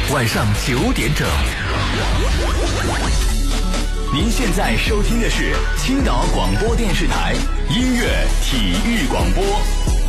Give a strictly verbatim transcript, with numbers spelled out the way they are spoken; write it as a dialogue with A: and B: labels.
A: 晚上九点整。您现在收听的是青岛广播电视台音乐体育广播。